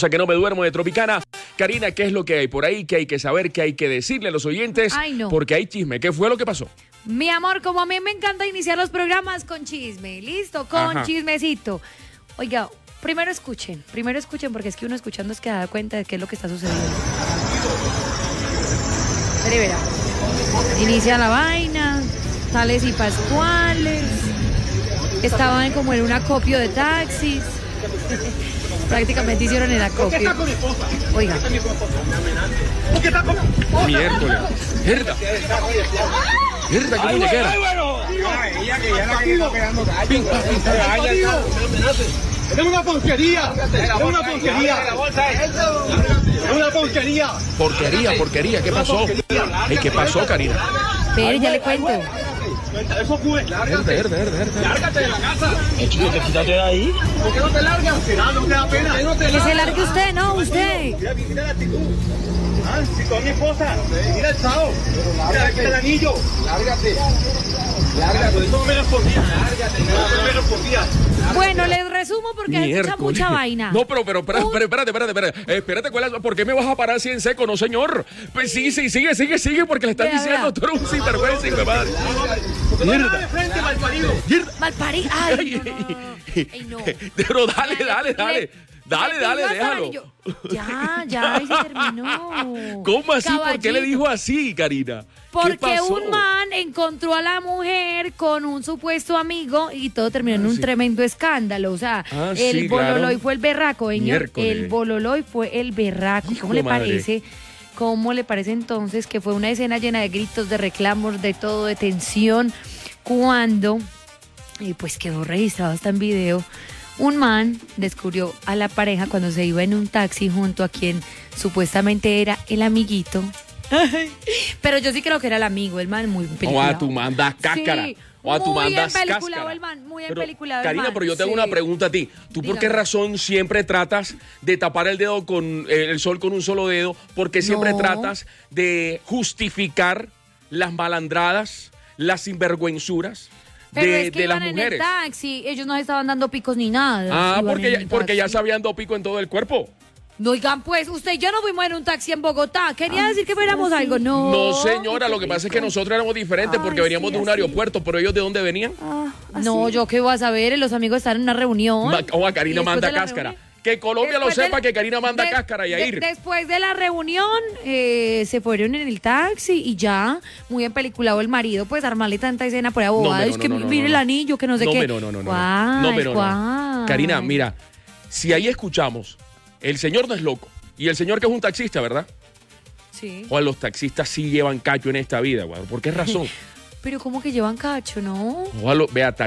Que no me duermo de Tropicana. Karina, ¿qué es lo que hay por ahí? ¿Qué hay que saber? ¿Qué hay que decirle a los oyentes? Ay, no. Porque hay chisme. ¿Qué fue lo que pasó? Mi amor, como a mí me encanta iniciar los programas con chisme, ¿listo? Con chismecito. Oiga, primero escuchen porque es que uno escuchando es que da cuenta de qué es lo que está sucediendo. Verá. Inicia la vaina, Tales y Pascuales, estaban como en un acopio de taxis. Prácticamente hicieron el acopio. Oiga. Miércoles. Herda. Herda, qué muñequera. ¡Es una porquería! ¡Es una porquería! ¡Es una porquería! Porquería, ¿qué pasó? Ey, ¿qué pasó, Karina? Pero ya le cuento. Eso fue. Herda. Lárgate de la casa. Quítate de ahí. ¿Por qué no te largas? No te da pena. Que se largue usted, no, usted. Mira la actitud. Si con mi esposa. Mira el chavo. Mira el anillo. Lárgate. Eso no me respondía. Lárgate. No me respondía. Bueno, les resumo porque hay mucha vaina. No, pero espérate, ¿por qué me vas a parar así en seco? No, señor. Pues sí, sigue, porque le están diciendo tú eres un sinvergüenza, hijo de madre. Mierda. De frente, malparido. Malparido. Ay, no. Pero dale, déjalo. Ya, ahí se terminó. ¿Cómo así? Caballito. ¿Por qué le dijo así, Karina? Porque un man encontró a la mujer con un supuesto amigo y todo terminó en un tremendo escándalo. O sea, el bololoy fue el berraco, señor. El bololoy fue el berraco. ¿Cómo le parece? ¿Cómo le parece entonces que fue una escena llena de gritos, de reclamos, de todo, de tensión? Cuando, pues quedó registrado hasta en video, un man descubrió a la pareja cuando se iba en un taxi junto a quien supuestamente era el amiguito. Pero yo sí creo que era el amigo, el man muy peliculado. O a tu mandas cáscara. Sí, o a tu mandas muy empeliculado cáscara. el man, muy empeliculado Karina, el man. pero yo te hago una pregunta a ti. ¿Tú por qué razón siempre tratas de tapar el dedo con el sol con un solo dedo? ¿Por qué siempre tratas de justificar las malandradas, las sinvergüenzuras de las mujeres? En el taxi, ellos no estaban dando picos ni nada. Porque ya se habían dado pico en todo el cuerpo. No, oigan, pues, usted y yo no fuimos en un taxi en Bogotá. Quería decir que fuéramos algo. No, señora, lo que pasa es que nosotros éramos diferentes porque veníamos de un aeropuerto, pero ellos ¿de dónde venían? No, yo qué voy a saber, los amigos están en una reunión. A Karina manda cáscara. Que Colombia lo sepa, que Karina manda cáscara y a ir. Después de la reunión, se fueron en el taxi y ya, muy empeliculado el marido, pues armarle tanta escena por ahí abogado. Es que mire el anillo, que no sé qué. No. Karina, mira, si ahí escuchamos, el señor no es loco. Y el señor que es un taxista, ¿verdad? Sí. O los taxistas sí llevan cacho en esta vida, güey. ¿Por qué razón? Pero ¿cómo que llevan cacho, no? Vea,